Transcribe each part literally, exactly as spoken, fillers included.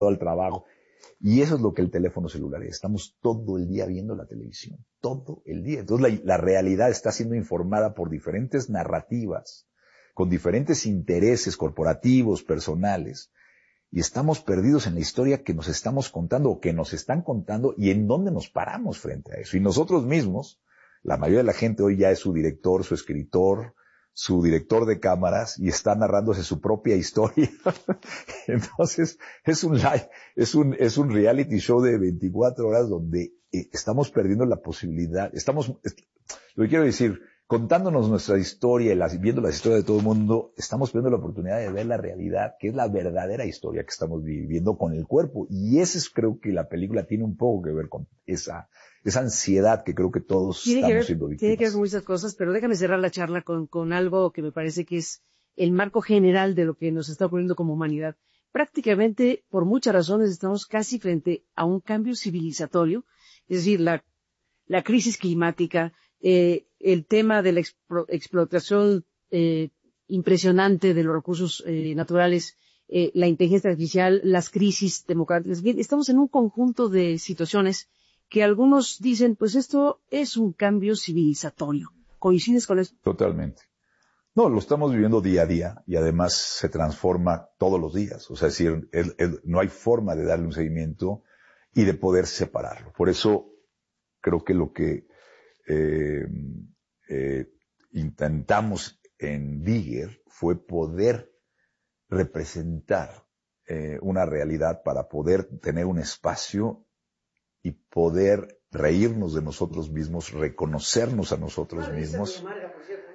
al trabajo. Y eso es lo que el teléfono celular es. Estamos todo el día viendo la televisión, todo el día. Entonces la, la realidad está siendo informada por diferentes narrativas, con diferentes intereses corporativos, personales, y estamos perdidos en la historia que nos estamos contando o que nos están contando y en dónde nos paramos frente a eso. Y nosotros mismos, la mayoría de la gente hoy ya es su director, su escritor, su director de cámaras y está narrándose su propia historia. Entonces, es un live, es un, es un reality show de veinticuatro horas donde eh, estamos perdiendo la posibilidad, estamos, lo que quiero decir, contándonos nuestra historia y las, viendo las historias de todo el mundo, estamos perdiendo la oportunidad de ver la realidad, que es la verdadera historia que estamos viviendo con el cuerpo. Y ese es, creo que la película tiene un poco que ver con esa, esa ansiedad que creo que todos tiene estamos que ver, siendo víctimas. Tiene que ver con muchas cosas, pero déjame cerrar la charla con, con algo que me parece que es el marco general de lo que nos está ocurriendo como humanidad. Prácticamente, por muchas razones, estamos casi frente a un cambio civilizatorio, es decir, la, la crisis climática, eh, el tema de la expro, explotación eh, impresionante de los recursos eh, naturales, eh, la inteligencia artificial, las crisis democráticas. Bien, estamos en un conjunto de situaciones que algunos dicen, pues esto es un cambio civilizatorio. ¿Coincides con eso? Totalmente. No, lo estamos viviendo día a día y además se transforma todos los días. O sea, es decir, el, el, no hay forma de darle un seguimiento y de poder separarlo. Por eso creo que lo que eh, eh, intentamos en Digger fue poder representar eh, una realidad para poder tener un espacio y poder reírnos de nosotros mismos, reconocernos a nosotros ah, mismos. Amarga, por cierto.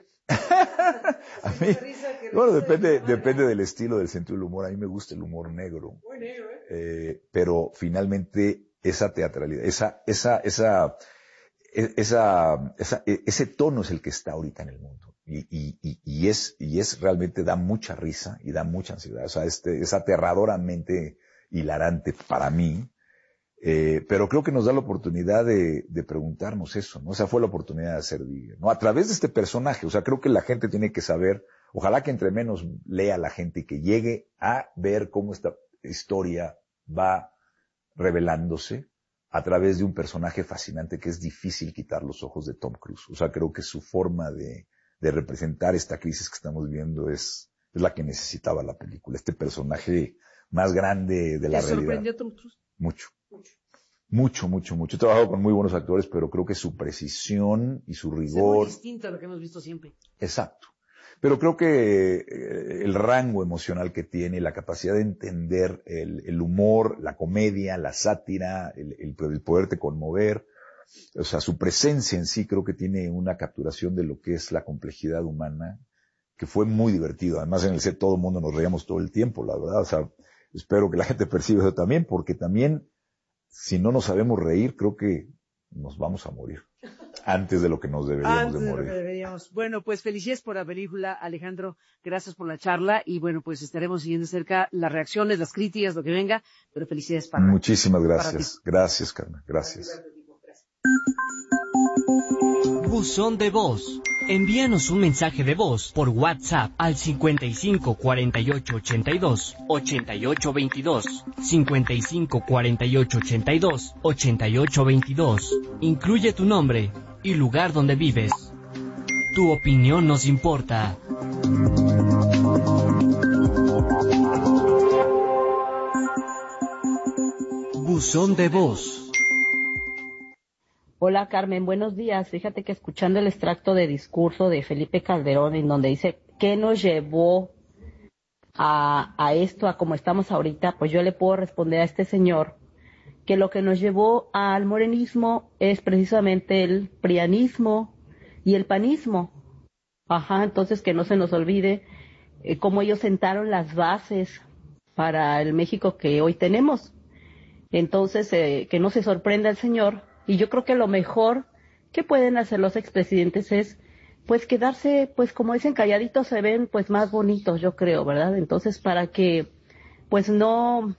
A mí, bueno, depende, depende del estilo, del sentido del humor. A mí me gusta el humor negro. Muy negro, ¿eh? Eh, pero finalmente esa teatralidad, esa, esa, esa, esa, esa, ese tono es el que está ahorita en el mundo. Y, y, y, y es, y es realmente da mucha risa y da mucha ansiedad. O sea, este, es aterradoramente hilarante para mí. Eh, pero creo que nos da la oportunidad de, de preguntarnos eso, ¿no? Esa fue la oportunidad de hacer Digger, ¿no? A través de este personaje, o sea, creo que la gente tiene que saber, ojalá que entre menos lea la gente y que llegue a ver cómo esta historia va revelándose a través de un personaje fascinante que es difícil quitar los ojos de Tom Cruise. O sea, creo que su forma de, de representar esta crisis que estamos viviendo es, es la que necesitaba la película. Este personaje más grande de la realidad. ¿Te sorprendió Tom Cruise? Mucho. Mucho, mucho, mucho. He trabajado con muy buenos actores, pero creo que su precisión y su rigor... Es muy distinto a lo que hemos visto siempre. Exacto. Pero creo que eh, el rango emocional que tiene, la capacidad de entender el, el humor, la comedia, la sátira, el, el, el poderte conmover, o sea, su presencia en sí creo que tiene una capturación de lo que es la complejidad humana, que fue muy divertido. Además, en el set todo el mundo nos reíamos todo el tiempo, la verdad. O sea, espero que la gente perciba eso también, porque también... Si no nos sabemos reír, creo que nos vamos a morir antes de lo que nos deberíamos antes de morir. De lo que deberíamos. Bueno, pues felicidades por la película, Alejandro. Gracias por la charla y bueno, pues estaremos siguiendo cerca las reacciones, las críticas, lo que venga, pero felicidades para Muchísimas gracias. Gracias, Carmen. Gracias. Buzón de voz. Envíanos un mensaje de voz por WhatsApp al cincuenta y cinco cuarenta y ocho ochenta y dos ochenta y ocho veintidós, cincuenta y cinco cuarenta y ocho ochenta y dos ochenta y ocho veintidós. Incluye tu nombre y lugar donde vives. Tu opinión nos importa. Buzón de voz. Hola Carmen, buenos días. Fíjate que escuchando el extracto de discurso de Felipe Calderón en donde dice ¿qué nos llevó a, a esto, a como estamos ahorita? Pues yo le puedo responder a este señor que lo que nos llevó al morenismo es precisamente el prianismo y el panismo. Ajá, entonces que no se nos olvide eh, cómo ellos sentaron las bases para el México que hoy tenemos. Entonces, eh, que no se sorprenda el señor. Y yo creo que lo mejor que pueden hacer los expresidentes es, pues, quedarse, pues, como dicen, calladitos se ven, pues, más bonitos, yo creo, ¿verdad? Entonces, para que, pues, no,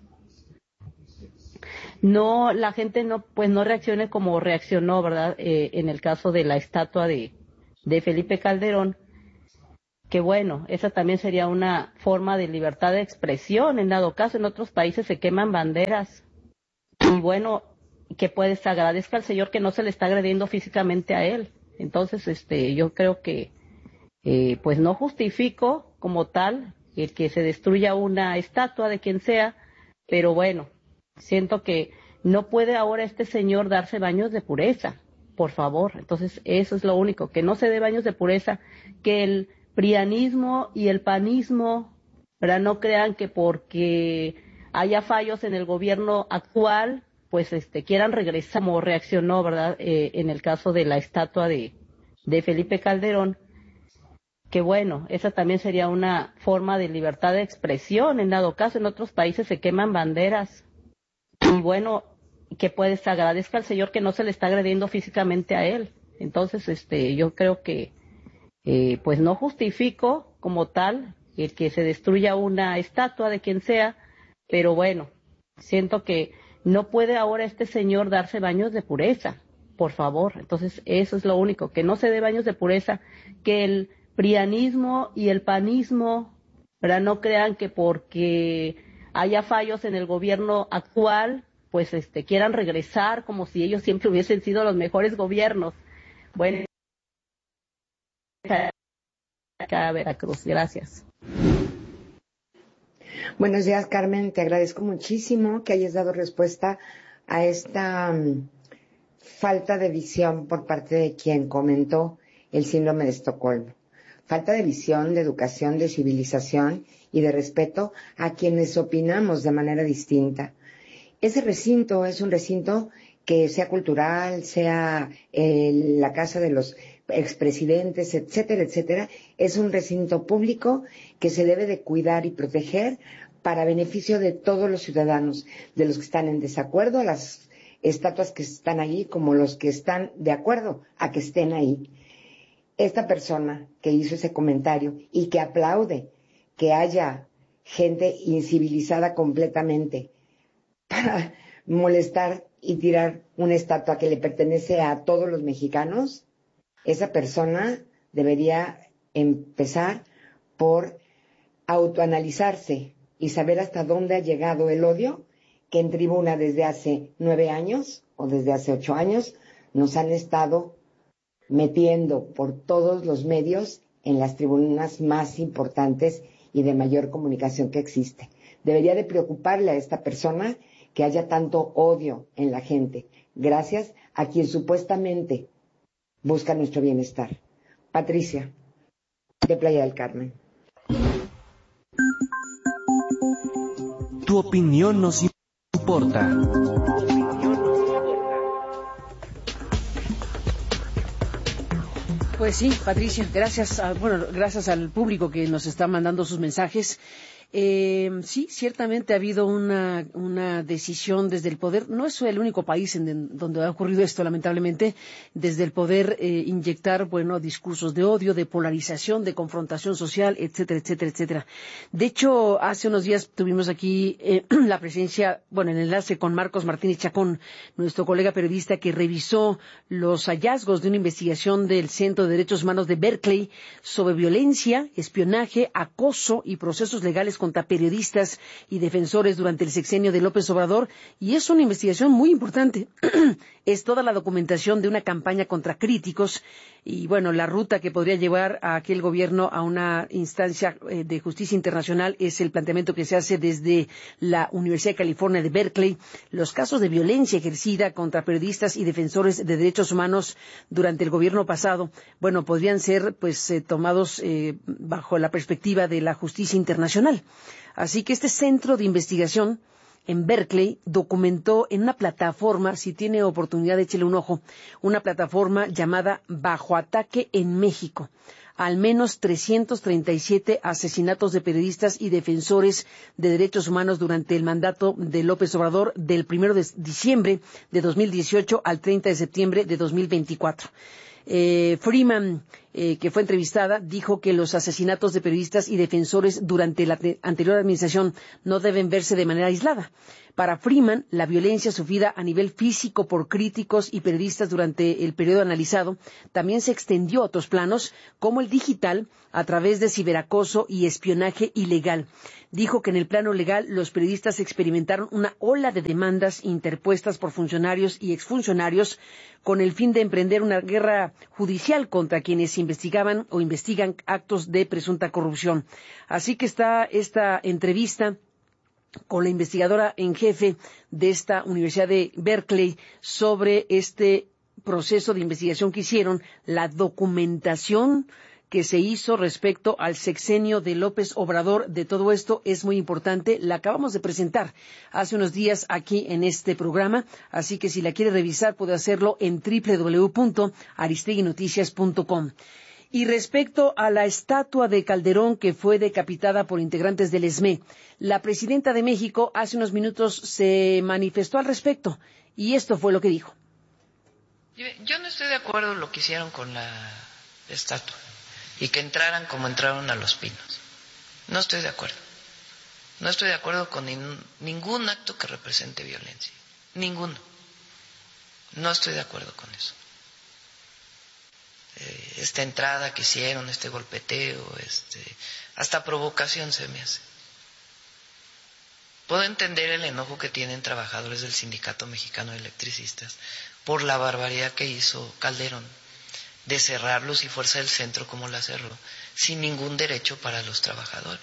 no, la gente no, pues, no reaccione como reaccionó, ¿verdad? Eh, en el caso de la estatua de, de Felipe Calderón, que bueno, esa también sería una forma de libertad de expresión. En dado caso, en otros países se queman banderas. Y bueno, que pues agradezca al Señor que no se le está agrediendo físicamente a él. Entonces, este, yo creo que eh, pues no justifico como tal el que se destruya una estatua de quien sea, pero bueno, siento que no puede ahora este señor darse baños de pureza, por favor. Entonces, eso es lo único, que no se dé baños de pureza, que el prianismo y el panismo, ¿verdad?, no crean que porque haya fallos en el gobierno actual, pues este quieran regresar como reaccionó, ¿verdad?, eh, en el caso de la estatua de, de Felipe Calderón, que bueno, esa también sería una forma de libertad de expresión. En dado caso, en otros países se queman banderas. Y bueno, que pues agradezca al Señor que no se le está agrediendo físicamente a él. Entonces, este, yo creo que eh, pues no justifico como tal el que se destruya una estatua de quien sea, pero bueno, siento que no puede ahora este señor darse baños de pureza, por favor. Entonces, eso es lo único, que no se dé baños de pureza, que el prianismo y el panismo, ¿verdad?, no crean que porque haya fallos en el gobierno actual, pues este quieran regresar como si ellos siempre hubiesen sido los mejores gobiernos. Bueno, acá a Veracruz, gracias. Buenos días, Carmen, te agradezco muchísimo que hayas dado respuesta a esta um, falta de visión por parte de quien comentó el síndrome de Estocolmo. Falta de visión, de educación, de civilización y de respeto a quienes opinamos de manera distinta. Ese recinto es un recinto que sea cultural, sea eh, la casa de los expresidentes, etcétera, etcétera. Es un recinto público que se debe de cuidar y proteger para beneficio de todos los ciudadanos, de los que están en desacuerdo a las estatuas que están allí, como los que están de acuerdo a que estén ahí. Esta persona que hizo ese comentario y que aplaude que haya gente incivilizada completamente para molestar y tirar una estatua que le pertenece a todos los mexicanos, esa persona debería empezar por autoanalizarse y saber hasta dónde ha llegado el odio que en tribuna desde hace nueve años o desde hace ocho años nos han estado metiendo por todos los medios en las tribunas más importantes y de mayor comunicación que existe. Debería de preocuparle a esta persona que haya tanto odio en la gente, gracias a quien supuestamente busca nuestro bienestar. Patricia, de Playa del Carmen. Tu opinión nos importa. Pues sí, Patricia, gracias a, bueno, gracias al público que nos está mandando sus mensajes. Eh, sí, ciertamente ha habido una, una decisión desde el poder. No es el único país en de, donde ha ocurrido esto, lamentablemente, desde el poder eh, inyectar, bueno, discursos de odio, de polarización, de confrontación social, etcétera, etcétera, etcétera. De hecho, hace unos días tuvimos aquí eh, la presencia, bueno, en enlace con Marcos Martínez Chacón, nuestro colega periodista que revisó los hallazgos de una investigación del Centro de Derechos Humanos de Berkeley sobre violencia, espionaje, acoso y procesos legales contra periodistas y defensores durante el sexenio de López Obrador, y es una investigación muy importante. Es toda la documentación de una campaña contra críticos y, bueno, la ruta que podría llevar a aquel gobierno a una instancia eh, de justicia internacional es el planteamiento que se hace desde la Universidad de California de Berkeley. Los casos de violencia ejercida contra periodistas y defensores de derechos humanos durante el gobierno pasado, bueno, podrían ser pues eh, tomados eh, bajo la perspectiva de la justicia internacional. Así que este centro de investigación en Berkeley documentó en una plataforma, si tiene oportunidad, échele un ojo, una plataforma llamada Bajo Ataque en México, al menos trescientos treinta y siete asesinatos de periodistas y defensores de derechos humanos durante el mandato de López Obrador del primero de diciembre de dos mil dieciocho al treinta de septiembre de dos mil veinticuatro. Eh, Freeman eh, que fue entrevistada, dijo que los asesinatos de periodistas y defensores durante la anterior administración no deben verse de manera aislada. Para Freeman, la violencia sufrida a nivel físico por críticos y periodistas durante el periodo analizado también se extendió a otros planos, como el digital, a través de ciberacoso y espionaje ilegal. Dijo que en el plano legal los periodistas experimentaron una ola de demandas interpuestas por funcionarios y exfuncionarios con el fin de emprender una guerra judicial contra quienes investigaban o investigan actos de presunta corrupción. Así que está esta entrevista con la investigadora en jefe de esta Universidad de Berkeley sobre este proceso de investigación que hicieron, la documentación que se hizo respecto al sexenio de López Obrador. De todo esto es muy importante. La acabamos de presentar hace unos días aquí en este programa, así que si la quiere revisar puede hacerlo en doble u doble u doble u punto aristegui noticias punto com. Y respecto a la estatua de Calderón que fue decapitada por integrantes del E S M E, la presidenta de México hace unos minutos se manifestó al respecto y esto fue lo que dijo. Yo no estoy de acuerdo en lo que hicieron con la estatua y que entraran como entraron a Los Pinos. No estoy de acuerdo. No estoy de acuerdo con nin- ningún acto que represente violencia. Ninguno. No estoy de acuerdo con eso. Esta entrada que hicieron, este golpeteo, este, hasta provocación se me hace. Puedo entender el enojo que tienen trabajadores del Sindicato Mexicano de Electricistas por la barbaridad que hizo Calderón de cerrarlos y Fuerza del Centro como la cerró, sin ningún derecho para los trabajadores.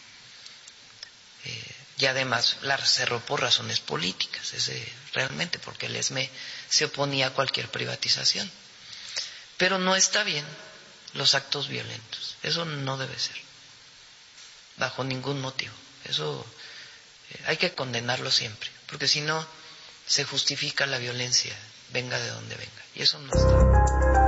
Eh, y además la cerró por razones políticas, ese, realmente, porque el E S M E se oponía a cualquier privatización. Pero no está bien los actos violentos. Eso no debe ser. Bajo ningún motivo. Eso eh, hay que condenarlo siempre. Porque si no, se justifica la violencia, venga de donde venga. Y eso no está bien.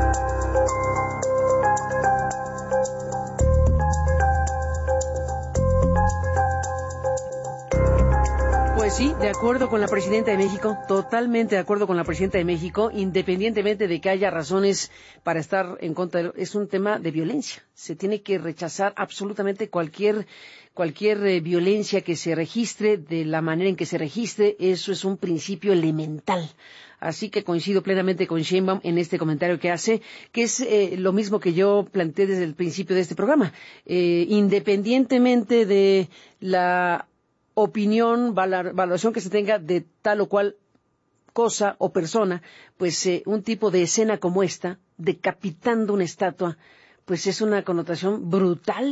Pues sí, de acuerdo con la presidenta de México, totalmente de acuerdo con la presidenta de México, independientemente de que haya razones para estar en contra de, es un tema de violencia. Se tiene que rechazar absolutamente cualquier cualquier eh, violencia que se registre, de la manera en que se registre. Eso es un principio elemental. Así que coincido plenamente con Sheinbaum en este comentario que hace, que es eh, lo mismo que yo planteé desde el principio de este programa. Eh, independientemente de la opinión, valoración que se tenga de tal o cual cosa o persona, pues eh, un tipo de escena como esta, decapitando una estatua, pues es una connotación brutal,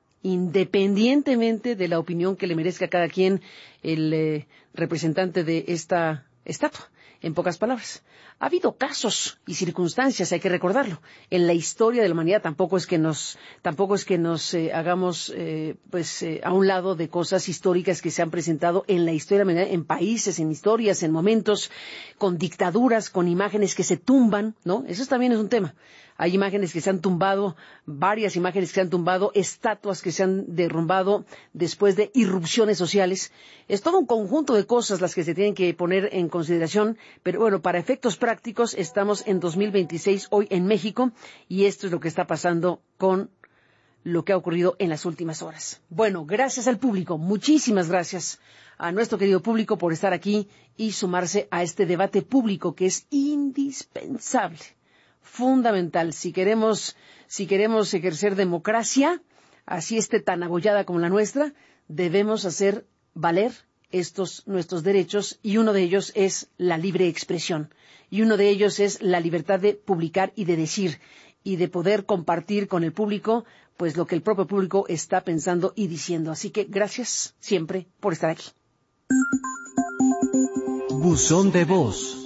independientemente de la opinión que le merezca a cada quien el eh, representante de esta estatua. En pocas palabras, ha habido casos y circunstancias, hay que recordarlo, en la historia de la humanidad. Tampoco es que nos, tampoco es que nos eh, hagamos eh, pues eh, a un lado de cosas históricas que se han presentado en la historia de la humanidad, en países, en historias, en momentos, con dictaduras, con imágenes que se tumban, ¿no? Eso también es un tema. Hay imágenes que se han tumbado, varias imágenes que se han tumbado, estatuas que se han derrumbado después de irrupciones sociales. Es todo un conjunto de cosas las que se tienen que poner en consideración, pero bueno, para efectos prácticos estamos en dos mil veintiséis hoy en México y esto es lo que está pasando con lo que ha ocurrido en las últimas horas. Bueno, gracias al público, muchísimas gracias a nuestro querido público por estar aquí y sumarse a este debate público que es indispensable. Fundamental. Si queremos, si queremos ejercer democracia, así esté tan abollada como la nuestra, debemos hacer valer estos nuestros derechos y uno de ellos es la libre expresión y uno de ellos es la libertad de publicar y de decir y de poder compartir con el público pues lo que el propio público está pensando y diciendo. Así que gracias siempre por estar aquí. Buzón de voz.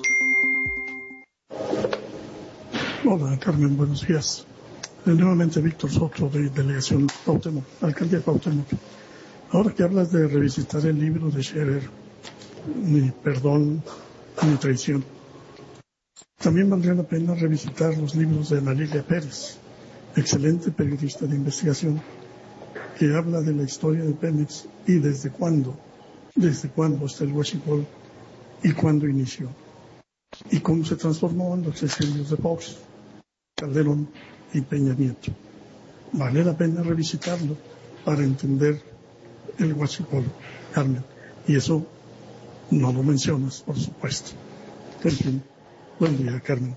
Hola, Carmen, buenos días. Eh, nuevamente Víctor Soto, de Delegación Cuauhtémoc, Alcaldía Cuauhtémoc. Ahora que hablas de revisitar el libro de Scherer, ni perdón ni traición, también valdría la pena revisitar los libros de Ana Lilia Pérez, excelente periodista de investigación, que habla de la historia de Pemex y desde cuándo, desde cuándo está el huachicol y cuándo inició, y cómo se transformó en los sexenios de Fox, Calderón y Peña Nieto. Vale la pena revisitarlo para entender el huachicol, Carmen. Y eso no lo mencionas, por supuesto. En fin, buen día, Carmen.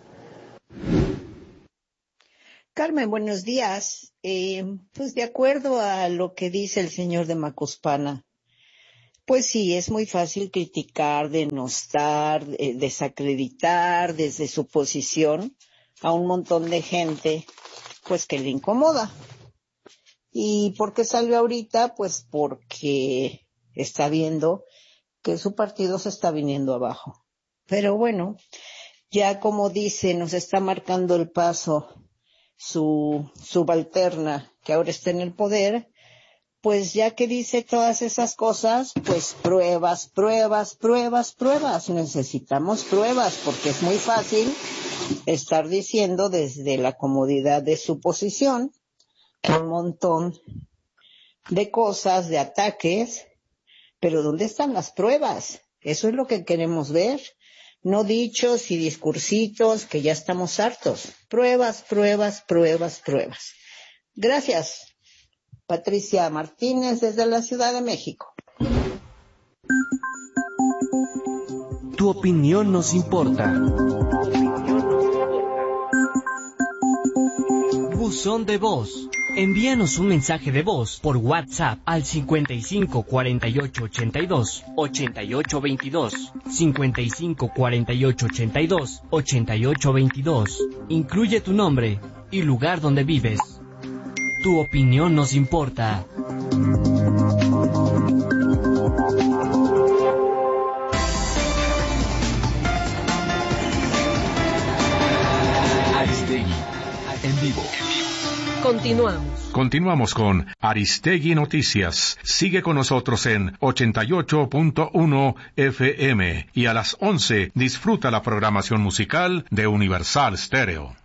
Carmen, buenos días. Eh, pues de acuerdo a lo que dice el señor de Macuspana, pues sí, es muy fácil criticar, denostar, eh, desacreditar desde su posición a un montón de gente, pues que le incomoda. ¿Y por qué salió ahorita? Pues porque está viendo que su partido se está viniendo abajo. Pero bueno, ya como dice, nos está marcando el paso su subalterna, que ahora está en el poder, pues ya que dice todas esas cosas, pues pruebas, pruebas, pruebas, pruebas. Necesitamos pruebas, porque es muy fácil estar diciendo desde la comodidad de su posición un montón de cosas, de ataques, pero ¿dónde están las pruebas? Eso es lo que queremos ver. No dichos y discursitos que ya estamos hartos. Pruebas, pruebas, pruebas, pruebas. Gracias. Patricia Martínez desde la Ciudad de México. Tu opinión nos importa. Buzón de voz. Envíanos un mensaje de voz por WhatsApp al cincuenta y cinco cuarenta y ocho ochenta y dos ochenta y ocho veintidós, cincuenta y cinco cuarenta y ocho ochenta y dos ochenta y ocho veintidós. Incluye tu nombre y lugar donde vives. Tu opinión nos importa. Aristegui, en vivo. Continuamos. Continuamos con Aristegui Noticias. Sigue con nosotros en ochenta y ocho punto uno F M y a las once disfruta la programación musical de Universal Stereo.